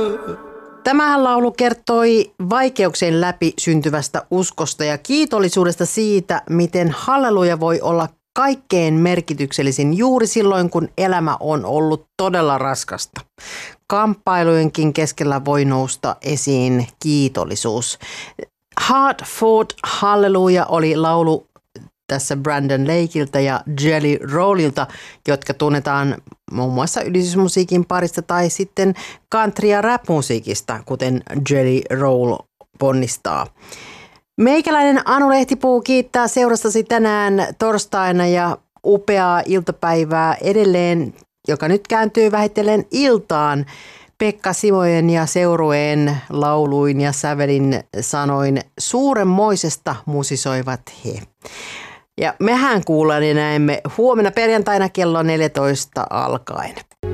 Tämähän laulu kertoi vaikeuksien läpi syntyvästä uskosta ja kiitollisuudesta siitä, miten halleluja voi olla kaikkein merkityksellisin juuri silloin, kun elämä on ollut todella raskasta. Kamppailujenkin keskellä voi nousta esiin kiitollisuus. Hard Fought Hallelujah oli laulu tässä Brandon Lakeilta ja Jelly Rollilta, jotka tunnetaan muun muassa ylisysmusiikin parista tai sitten country- ja rap-musiikista, kuten Jelly Roll ponnistaa. Meikäläinen Anu Lehtipuu kiittää seurastasi tänään torstaina ja upeaa iltapäivää edelleen, joka nyt kääntyy vähitellen iltaan. Pekka Simojen ja seurueen lauluin ja sävelin sanoin suurenmoisesta musisoivat he. Ja mehän kuullaan ja näemme huomenna perjantaina kello 14 alkaen.